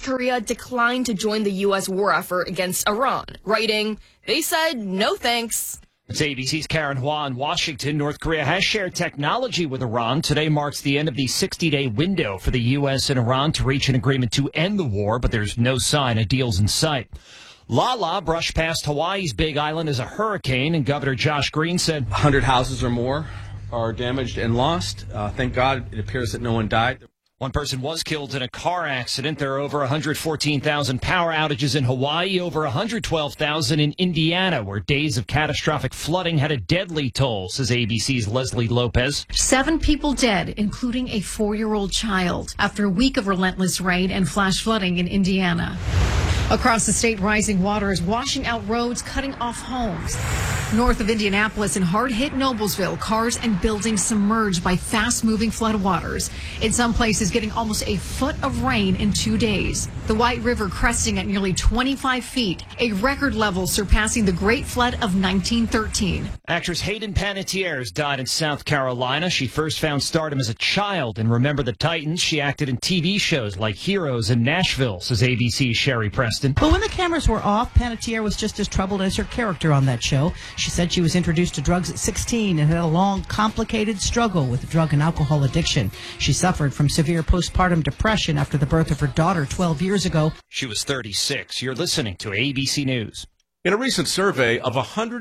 Korea declined to join the U.S. war effort against Iran, writing, "They said no thanks." It's ABC's Karen Hua in Washington. North Korea has shared technology with Iran. Today marks the end of the 60-day window for the U.S. and Iran to reach an agreement to end the war, but there's no sign a deal's in sight. Lala brushed past Hawaii's Big Island as a hurricane, and Governor Josh Green said 100 houses or more are damaged and lost. Thank God it appears that no one died. One person was killed in a car accident. There are over 114,000 power outages in Hawaii, over 112,000 in Indiana, where days of catastrophic flooding had a deadly toll, says ABC's Leslie Lopez. 7 people dead, including a 4-year-old child, after a week of relentless rain and flash flooding in Indiana. Across the state, rising water is washing out roads, cutting off homes. North of Indianapolis and hard-hit Noblesville, cars and buildings submerged by fast-moving floodwaters. In some places, getting almost a foot of rain in 2 days. The White River cresting at nearly 25 feet, a record level surpassing the Great Flood of 1913. Actress Hayden Panettiere has died in South Carolina. She first found stardom as a child in Remember the Titans. She acted in TV shows like Heroes and Nashville, says ABC's Sherry Preston. But when the cameras were off, Panettiere was just as troubled as her character on that show. She said she was introduced to drugs at 16 and had a long, complicated struggle with drug and alcohol addiction. She suffered from severe postpartum depression after the birth of her daughter 12 years ago. She was 36. You're listening to ABC News. In a recent survey of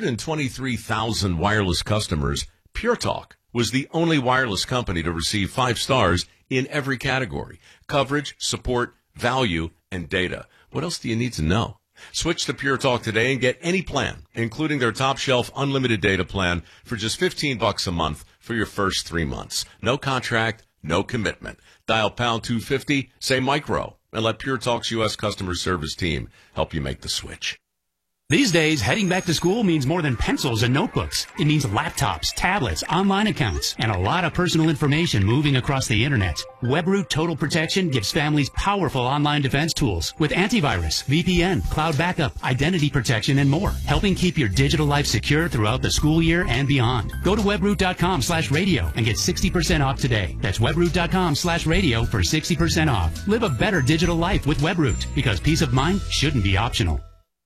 123,000 wireless customers, Pure Talk was the only wireless company to receive 5 stars in every category: coverage, support, value, and data. What else do you need to know? Switch to Pure Talk today and get any plan, including their top shelf unlimited data plan, for just $15 a month for your first 3 months. No contract, no commitment. Dial pound 250, say micro, and let Pure Talk's U.S. customer service team help you make the switch. These days, heading back to school means more than pencils and notebooks. It means laptops, tablets, online accounts, and a lot of personal information moving across the internet. WebRoot Total Protection gives families powerful online defense tools with antivirus, VPN, cloud backup, identity protection, and more, helping keep your digital life secure throughout the school year and beyond. Go to webroot.com/radio and get 60% off today. That's webroot.com/radio for 60% off. Live a better digital life with WebRoot, because peace of mind shouldn't be optional.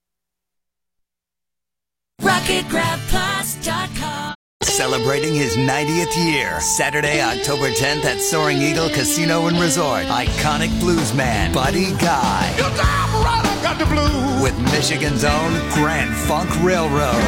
RocketGrabPlus.com. Celebrating his 90th year, Saturday, October 10th at Soaring Eagle Casino and Resort. Iconic bluesman Buddy Guy. You damn right I got the blues. With Michigan's own Grand Funk Railroad.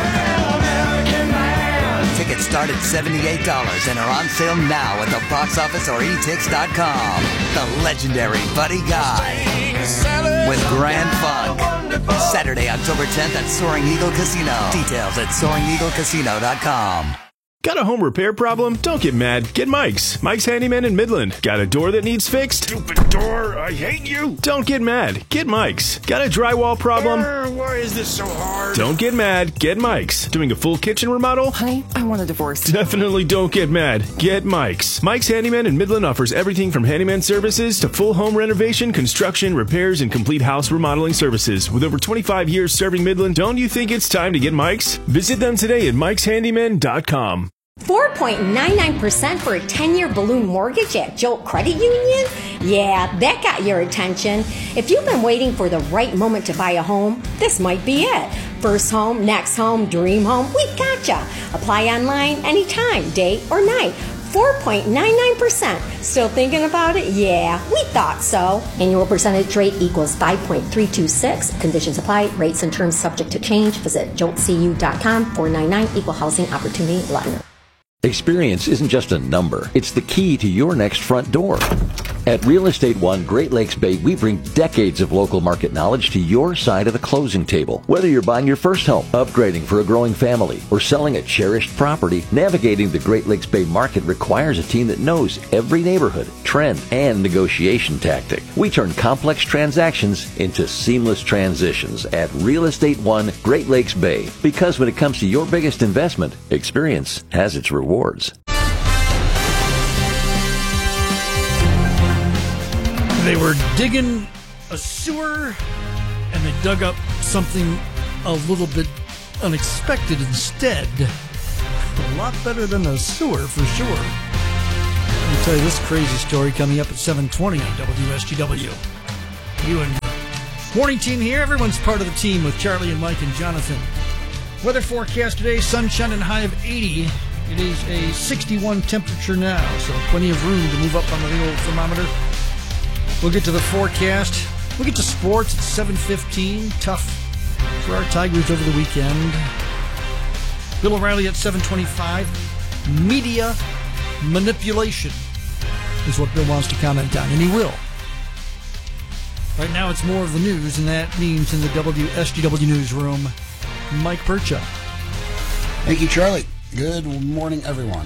Tickets start at $78 and are on sale now at the box office or etix.com. The legendary Buddy Guy with Grand Funk. Saturday, October 10th at Soaring Eagle Casino. Details at SoaringEagleCasino.com. Got a home repair problem? Don't get mad. Get Mike's. Mike's Handyman in Midland. Got a door that needs fixed? Stupid door, I hate you. Don't get mad. Get Mike's. Got a drywall problem? Why is this so hard? Don't get mad. Get Mike's. Doing a full kitchen remodel? Honey, I want a divorce. Definitely don't get mad. Get Mike's. Mike's Handyman in Midland offers everything from handyman services to full home renovation, construction, repairs, and complete house remodeling services. With over 25 years serving Midland, don't you think it's time to get Mike's? Visit them today at mikeshandyman.com. 4.99% for a 10-year balloon mortgage at Jolt Credit Union? Yeah, that got your attention. If you've been waiting for the right moment to buy a home, this might be it. First home, next home, dream home, we gotcha. Apply online anytime, day or night. 4.99%. Still thinking about it? Yeah, we thought so. Annual percentage rate equals 5.326. Conditions apply. Rates and terms subject to change. Visit joltcu.com. 499 Equal Housing Opportunity Lender. Experience isn't just a number. It's the key to your next front door. At Real Estate One Great Lakes Bay, we bring decades of local market knowledge to your side of the closing table. Whether you're buying your first home, upgrading for a growing family, or selling a cherished property, navigating the Great Lakes Bay market requires a team that knows every neighborhood, trend, and negotiation tactic. We turn complex transactions into seamless transitions at Real Estate One Great Lakes Bay. Because when it comes to your biggest investment, experience has its rewards. They were digging a sewer, and they dug up something a little bit unexpected instead. A lot better than a sewer, for sure. Let me tell you this crazy story coming up at 7:20 on WSGW. You enjoy. Morning team here. Everyone's part of the team with Charlie and Mike and Jonathan. Weather forecast today, sunshine and high of 80. It is a 61 temperature now, so plenty of room to move up on the old thermometer. We'll get to the forecast. We'll get to sports at 7:15. Tough for our Tigers over the weekend. Bill O'Reilly at 7:25. Media manipulation is what Bill wants to comment on, and he will. Right now it's more of the news, and that means in the WSGW newsroom, Mike Percha. Thank you, Charlie. Good morning, everyone.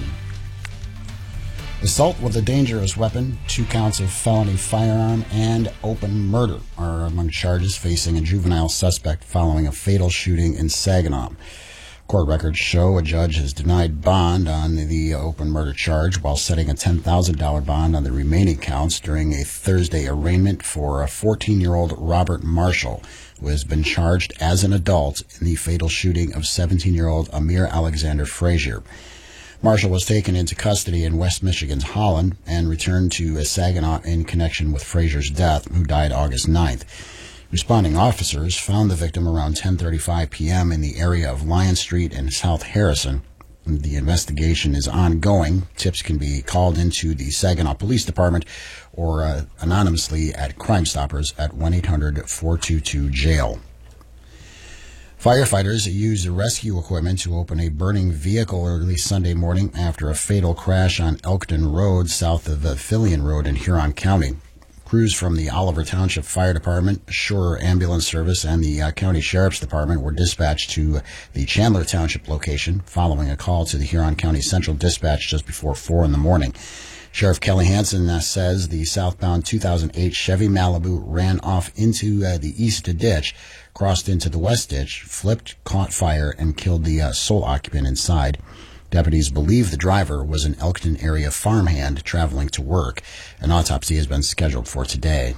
Assault with a dangerous weapon, 2 counts of felony firearm, and open murder are among charges facing a juvenile suspect following a fatal shooting in Saginaw. Court records show a judge has denied bond on the open murder charge while setting a $10,000 bond on the remaining counts during a Thursday arraignment for a 14-year-old Robert Marshall, who has been charged as an adult in the fatal shooting of 17-year-old Amir Alexander Frazier. Marshall was taken into custody in West Michigan's Holland and returned to Saginaw in connection with Frazier's death, who died August 9th. Responding officers found the victim around 10:35 p.m. in the area of Lion Street and South Harrison. The investigation is ongoing. Tips can be called into the Saginaw Police Department or anonymously at Crime Stoppers at 1-800-422-JAIL. Firefighters used rescue equipment to open a burning vehicle early Sunday morning after a fatal crash on Elkton Road south of Fillion Road in Huron County. Crews from the Oliver Township Fire Department, Shore Ambulance Service, and the County Sheriff's Department were dispatched to the Chandler Township location following a call to the Huron County Central Dispatch just before 4 in the morning. Sheriff Kelly Hansen says the southbound 2008 Chevy Malibu ran off into the east ditch, crossed into the west ditch, flipped, caught fire, and killed the sole occupant inside. Deputies believe the driver was an Elkton area farmhand traveling to work. An autopsy has been scheduled for today.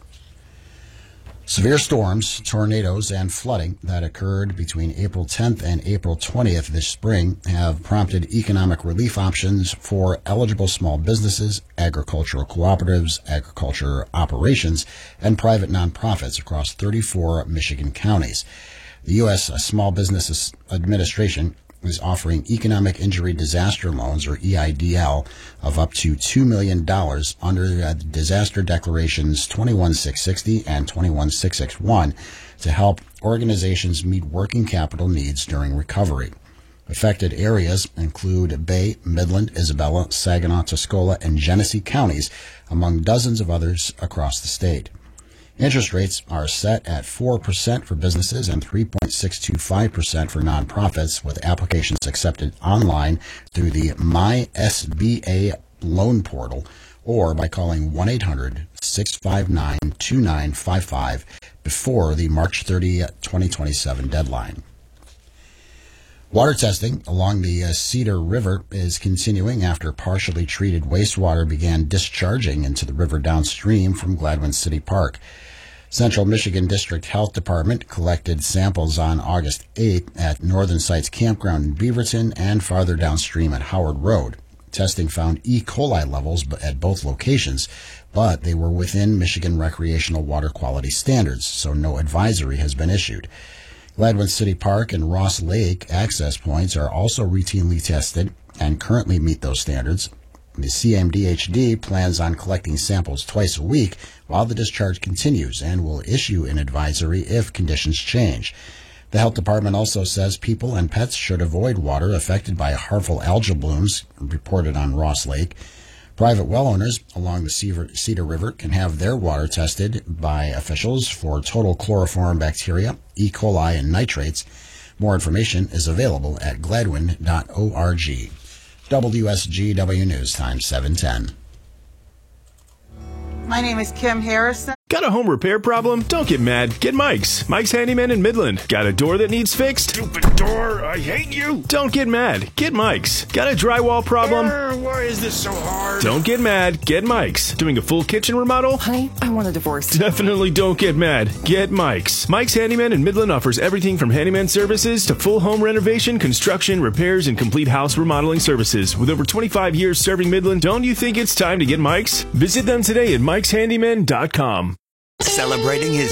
Severe storms, tornadoes, and flooding that occurred between April 10th and April 20th this spring have prompted economic relief options for eligible small businesses, agricultural cooperatives, agriculture operations, and private nonprofits across 34 Michigan counties. The U.S. Small Business Administration is offering economic injury disaster loans, or EIDL, of up to $2 million under the disaster declarations 21660 and 21661 to help organizations meet working capital needs during recovery. Affected areas include Bay, Midland, Isabella, Saginaw, Tuscola, and Genesee counties, among dozens of others across the state. Interest rates are set at 4% for businesses and 3.625% for nonprofits, with applications accepted online through the MySBA loan portal or by calling 1-800-659-2955 before the March 30, 2027 deadline. Water testing along the Cedar River is continuing after partially treated wastewater began discharging into the river downstream from Gladwin City Park. Central Michigan District Health Department collected samples on August 8th at Northern Sites Campground in Beaverton and farther downstream at Howard Road. Testing found E. coli levels at both locations, but they were within Michigan recreational water quality standards, so no advisory has been issued. Gladwin City Park and Ross Lake access points are also routinely tested and currently meet those standards. The CMDHD plans on collecting samples twice a week while the discharge continues and will issue an advisory if conditions change. The health department also says people and pets should avoid water affected by harmful algal blooms reported on Ross Lake. Private well owners along the Cedar River can have their water tested by officials for total chloroform bacteria, E. coli, and nitrates. More information is available at gladwin.org. WSGW News Time 710. My name is Kim Harrison. Got a home repair problem? Don't get mad. Get Mike's. Mike's Handyman in Midland. Got a door that needs fixed? Stupid door, I hate you. Don't get mad. Get Mike's. Got a drywall problem? Why is this so hard? Don't get mad. Get Mike's. Doing a full kitchen remodel? Honey, I want a divorce. Definitely don't get mad. Get Mike's. Mike's Handyman in Midland offers everything from handyman services to full home renovation, construction, repairs, and complete house remodeling services. With over 25 years serving Midland, don't you think it's time to get Mike's? Visit them today at mikeshandyman.com. Celebrating his